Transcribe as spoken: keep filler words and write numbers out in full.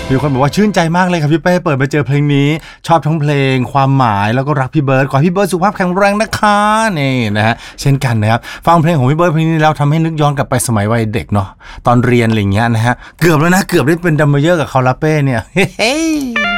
มีคนบอกว่าชื่นใจมากเลยครับพี่เป้เปิดมาเจอเพลงนี้ชอบทั้งเพลงความหมายแล้วก็รักพี่เบิร์ดขอพี่เบิร์ดสุขภาพแข็งแรงนะคะนี่นะฮะเช่นกันนะครับฟังเพลงของพี่เบิร์ดเพลงนี้แล้วทำให้นึกย้อนกลับไปสมัยวัยเด็กเนาะตอนเรียนอะไรอย่างเงี้ยนะฮะเกือบแล้วนะเกือบได้เป็นดัมเมเยอร์กับเขาลาเป้เนี่ยเฮ้